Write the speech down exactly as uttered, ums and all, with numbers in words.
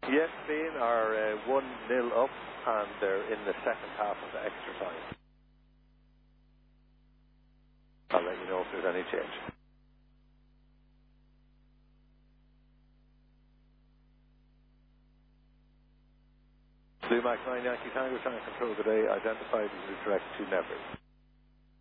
Yes, Spain are uh, one nil up, and they're in the second half of the extra time. I'll let you know if there's any change. Blue Max nine Yankee Tango trying to control the day, identified as direct to Nevers.